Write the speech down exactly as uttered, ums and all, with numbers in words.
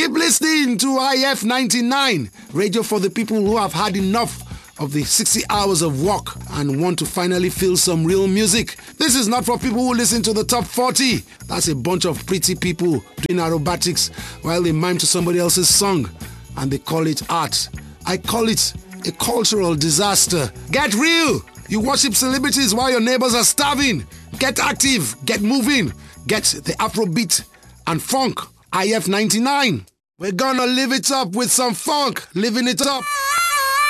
Keep listening to I F ninety-nine, radio for the people who have had enough of the sixty hours of work and want to finally feel some real music. This is not for people who listen to the top forty. That's a bunch of pretty people doing aerobatics while they mime to somebody else's song and they call it art. I call it a cultural disaster. Get real! You worship celebrities while your neighbors are starving. Get active, get moving, get the Afrobeat and funk. I F ninety-nine. We're gonna live it up with some funk, living it up.